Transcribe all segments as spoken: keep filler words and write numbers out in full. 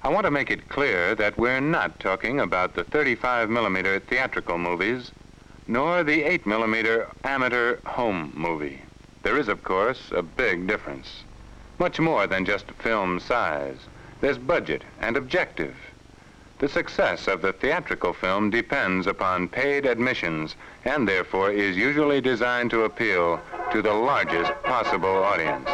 I want to make it clear that we're not talking about the thirty-five millimeter theatrical movies, nor the eight millimeter amateur home movie. There is, of course, a big difference. Much more than just film size. There's budget and objective. The success of the theatrical film depends upon paid admissions and therefore is usually designed to appeal to the largest possible audience.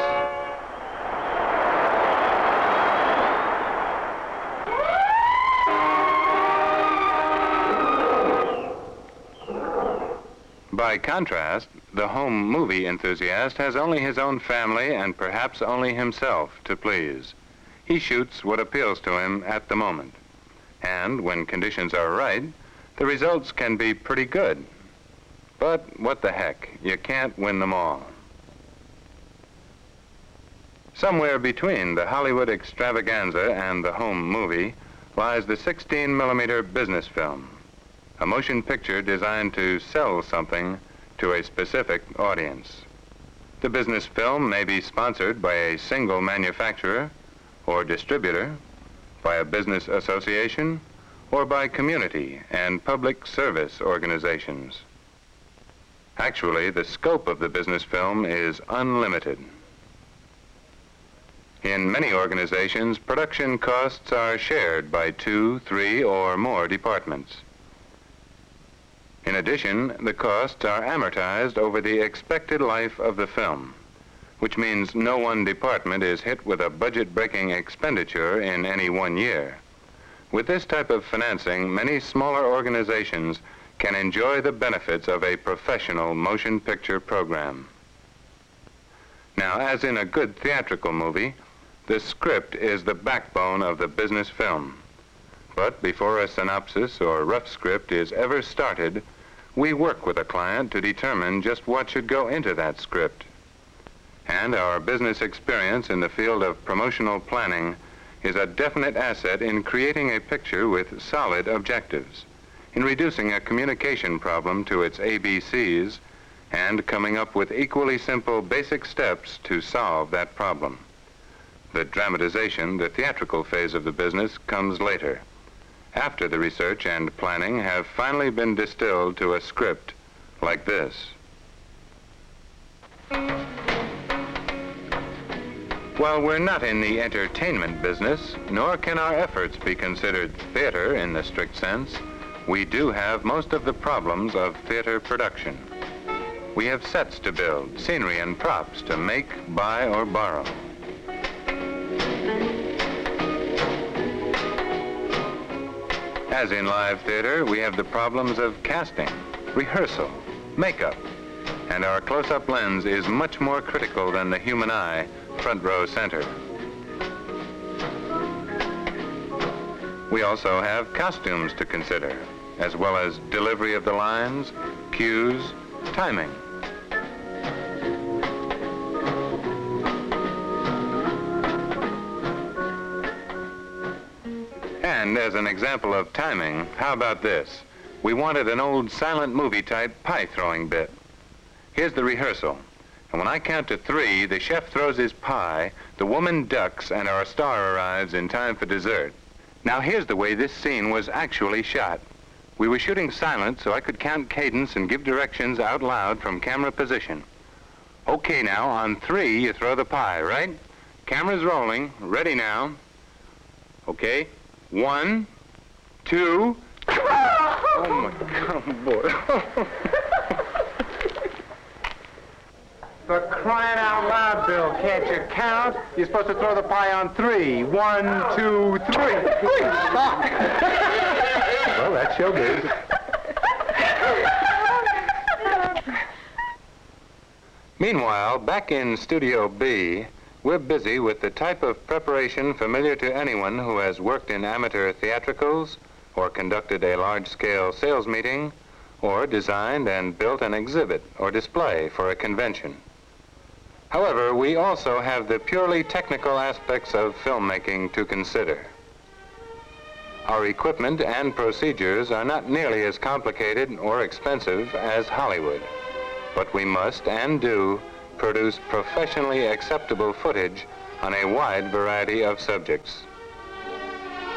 By contrast, the home movie enthusiast has only his own family and perhaps only himself to please. He shoots what appeals to him at the moment. And when conditions are right, the results can be pretty good. But what the heck, you can't win them all. Somewhere between the Hollywood extravaganza and the home movie lies the sixteen millimeter business film, a motion picture designed to sell something to a specific audience. The business film may be sponsored by a single manufacturer or distributor, by a business association, or by community and public service organizations. Actually, the scope of the business film is unlimited. In many organizations, production costs are shared by two, three, or more departments. In addition, the costs are amortized over the expected life of the film, which means no one department is hit with a budget-breaking expenditure in any one year. With this type of financing, many smaller organizations can enjoy the benefits of a professional motion picture program. Now, as in a good theatrical movie, the script is the backbone of the business film. But before a synopsis or rough script is ever started, we work with a client to determine just what should go into that script. And our business experience in the field of promotional planning is a definite asset in creating a picture with solid objectives, in reducing a communication problem to its A B Cs, and coming up with equally simple basic steps to solve that problem. The dramatization, the theatrical phase of the business, comes later, after the research and planning have finally been distilled to a script like this. While we're not in the entertainment business, nor can our efforts be considered theater in the strict sense, we do have most of the problems of theater production. We have sets to build, scenery and props to make, buy, or borrow. As in live theater, we have the problems of casting, rehearsal, makeup, and our close-up lens is much more critical than the human eye, front row center. We also have costumes to consider, as well as delivery of the lines, cues, timing. And as an example of timing, how about this? We wanted an old silent movie type pie throwing bit. Here's the rehearsal. And when I count to three, the chef throws his pie, the woman ducks, and our star arrives in time for dessert. Now here's the way this scene was actually shot. We were shooting silent so I could count cadence and give directions out loud from camera position. Okay, now, on three, you throw the pie, right? Camera's rolling. Ready now. Okay. One, two. Oh, my God, boy. For crying out loud, Bill, can't you count? You're supposed to throw the pie on three. One, two, three. Please stop. Well, that's showbiz. Meanwhile, back in Studio B, we're busy with the type of preparation familiar to anyone who has worked in amateur theatricals, or conducted a large-scale sales meeting, or designed and built an exhibit or display for a convention. However, we also have the purely technical aspects of filmmaking to consider. Our equipment and procedures are not nearly as complicated or expensive as Hollywood, but we must and do produce professionally acceptable footage on a wide variety of subjects.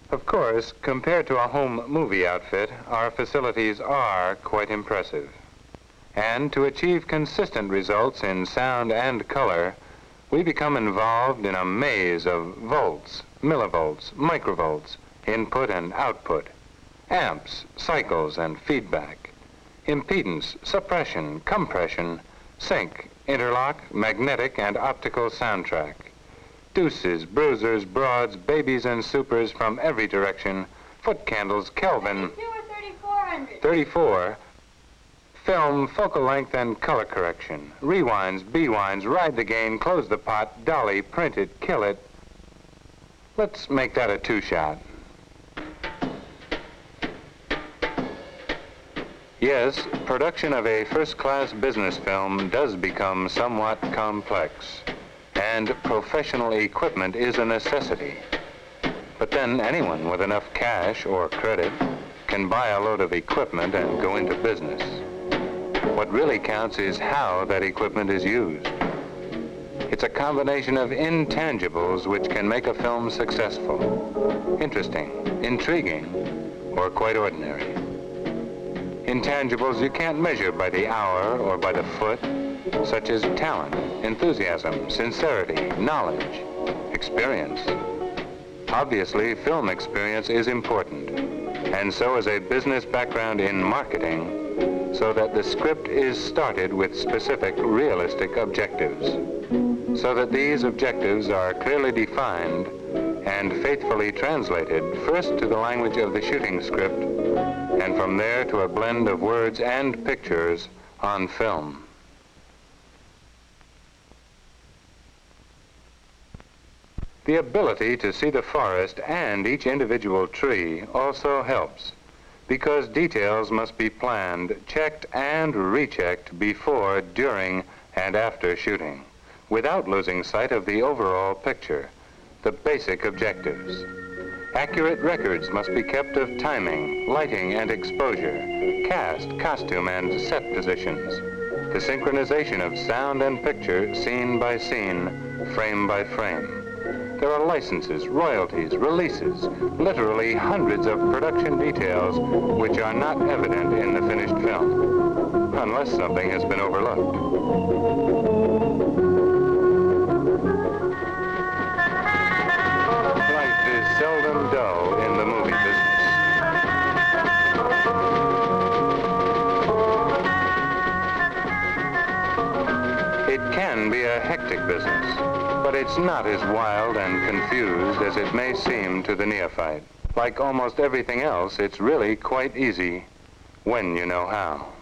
Of course, compared to a home movie outfit, our facilities are quite impressive. And to achieve consistent results in sound and color, we become involved in a maze of volts, millivolts, microvolts, input and output, amps, cycles and feedback, impedance, suppression, compression, sync, interlock, magnetic and optical soundtrack, deuces, bruisers, broads, babies and supers from every direction, foot candles, Kelvin, thirty-two or thirty-four hundred? thirty-four, film, focal length and color correction, rewinds, B-winds, ride the gain, close the pot, dolly, print it, kill it. Let's make that a two-shot. Yes, production of a first-class business film does become somewhat complex, and professional equipment is a necessity. But then anyone with enough cash or credit can buy a load of equipment and go into business. What really counts is how that equipment is used. It's a combination of intangibles which can make a film successful, interesting, intriguing, or quite ordinary. Intangibles you can't measure by the hour or by the foot, such as talent, enthusiasm, sincerity, knowledge, experience. Obviously, film experience is important, and so is a business background in marketing, so that the script is started with specific, realistic objectives, so that these objectives are clearly defined and faithfully translated first to the language of the shooting script, and from there to a blend of words and pictures on film. The ability to see the forest and each individual tree also helps, because details must be planned, checked and rechecked before, during, and after shooting, without losing sight of the overall picture, the basic objectives. Accurate records must be kept of timing, lighting and exposure, cast, costume and set positions, the synchronization of sound and picture scene by scene, frame by frame. There are licenses, royalties, releases, literally hundreds of production details which are not evident in the finished film, unless something has been overlooked. Life is seldom dull in the movie business. It can be a hectic business, but it's not as wild and confused as it may seem to the neophyte. Like almost everything else, it's really quite easy when you know how.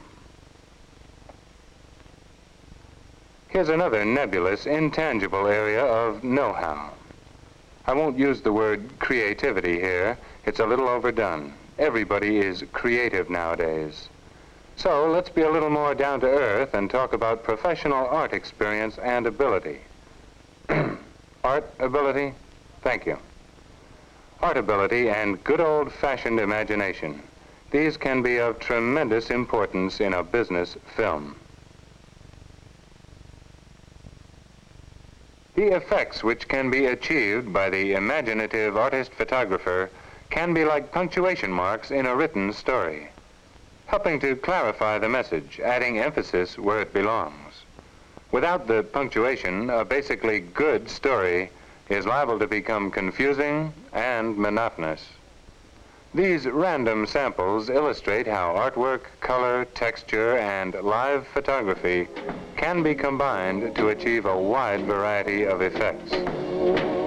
Here's another nebulous, intangible area of know-how. I won't use the word creativity here. It's a little overdone. Everybody is creative nowadays. So let's be a little more down to earth and talk about professional art experience and ability. Art ability? Thank you. Art ability and good old-fashioned imagination. These can be of tremendous importance in a business film. The effects which can be achieved by the imaginative artist-photographer can be like punctuation marks in a written story, helping to clarify the message, adding emphasis where it belongs. Without the punctuation, a basically good story is liable to become confusing and monotonous. These random samples illustrate how artwork, color, texture, and live photography can be combined to achieve a wide variety of effects.